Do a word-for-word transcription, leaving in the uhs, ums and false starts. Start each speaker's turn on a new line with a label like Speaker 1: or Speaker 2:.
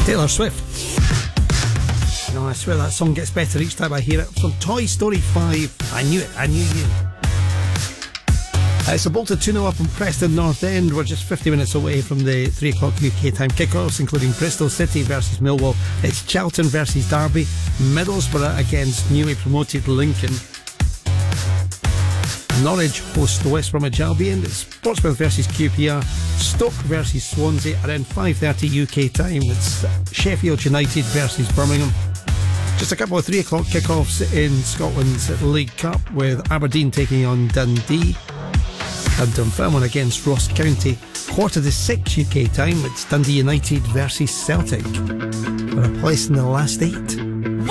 Speaker 1: Taylor Swift. You know, I swear that song gets better each time I hear it. From Toy Story five. I knew it, I knew you. Uh, it's a Bolton two nil up on Preston North End. We're just fifty minutes away from the three o'clock U K time kickoffs, including Bristol City versus Millwall. It's Charlton versus Derby, Middlesbrough against newly promoted Lincoln, Norwich host West Bromwich Albion, it's Portsmouth versus Q P R, Stoke versus Swansea, around five thirty U K time it's Sheffield United versus Birmingham. Just a couple of three o'clock kickoffs in Scotland's League Cup, with Aberdeen taking on Dundee and Dunfermline against Ross County. Quarter to six U K time, it's Dundee United versus Celtic for a place in the last eight.